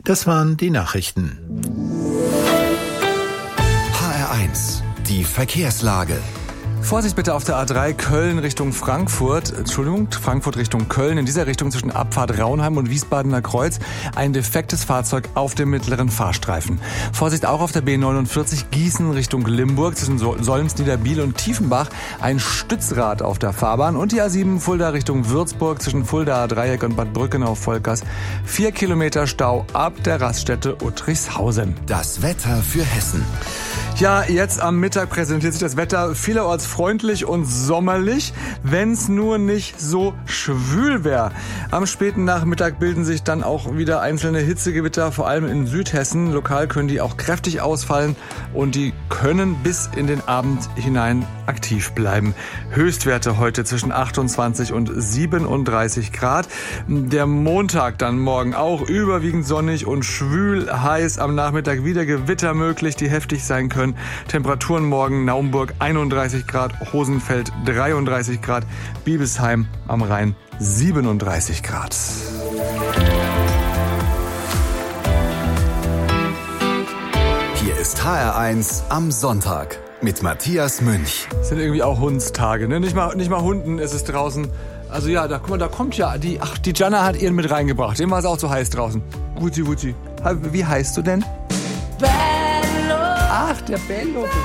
Das waren die Nachrichten. HR1, die Verkehrslage. Vorsicht bitte auf der A3 Köln Richtung Frankfurt. Frankfurt Richtung Köln. In dieser Richtung zwischen Abfahrt Raunheim und Wiesbadener Kreuz ein defektes Fahrzeug auf dem mittleren Fahrstreifen. Vorsicht auch auf der B49 Gießen Richtung Limburg zwischen Solms, Niederbiel und Tiefenbach. Ein Stützrad auf der Fahrbahn. Und die A7 Fulda Richtung Würzburg zwischen Fuldaer Dreieck und Bad Brückenau-Volkers. 4 Kilometer Stau ab der Raststätte Uttrichshausen. Das Wetter für Hessen. Ja, jetzt am Mittag präsentiert sich das Wetter vielerorts freundlich und sommerlich, wenn's nur nicht so schwül wäre. Am späten Nachmittag bilden sich dann auch wieder einzelne Hitzegewitter, vor allem in Südhessen. Lokal können die auch kräftig ausfallen und die können bis in den Abend hinein aktiv bleiben. Höchstwerte heute zwischen 28 und 37 Grad. Der Montag dann morgen auch überwiegend sonnig und schwül, heiß. Am Nachmittag wieder Gewitter möglich, die heftig sein können. Temperaturen morgen Naumburg 31 Grad, Hosenfeld 33 Grad, Biebesheim am Rhein 37 Grad. Hier ist HR1 am Sonntag mit Matthias Münch. Das sind irgendwie auch Hundstage, ne? Nicht mal Hunden ist es draußen. Also ja, da, guck mal, da kommt ja die Gianna hat ihren mit reingebracht. Dem war es auch so heiß draußen. Wuzi. Wie heißt du denn? Bello. Ach, der Bello.